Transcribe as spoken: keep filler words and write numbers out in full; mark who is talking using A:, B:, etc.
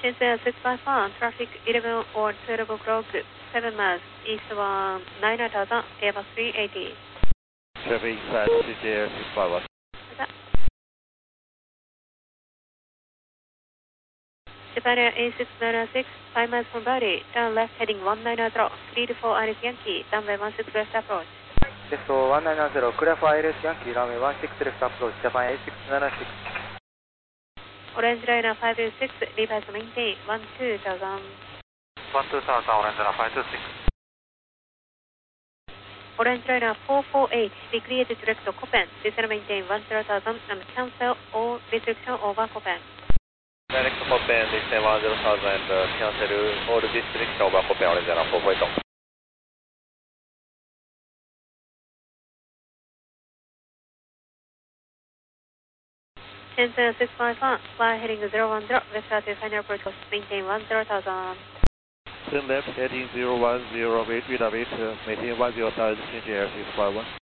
A: Shenzhen six five one, traffic eleven or twelve o'clock, seven miles, east one, nine thousand, Airbus three eighty.
B: Traffic inside C J R six five one.
A: Japan Air A six nine six, five miles from Bali, turn left heading one nine zero, cleared for Iris Yankee, runway one six left approach.
C: Left one nine zero, clear for Iris Yankee, runway one six left approach, Japan A six nine six.
A: Orange liner five two six, reverse maintain, one two thousand.
C: one two thousand, Orange liner five two six.
A: Orange liner four four eight, declared direct to Copen, descend maintain one zero thousand and cancel all restriction over Copen.
B: Direct to Copen, descend one zero thousand and uh, cancel all restriction over Copen, Orange liner four four eight.
A: Shenzhen six five one, fly heading zero one zero, vector to final approach, maintain one zero thousand.
B: Turn left heading zero one zero, wait, wait, wait, uh, maintain one zero thousand, C J R six five one.